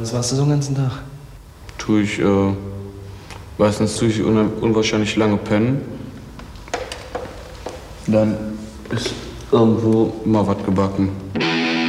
Was machst du so den ganzen Tag? Meistens tue ich unwahrscheinlich lange pennen. Dann ist irgendwo immer was gebacken.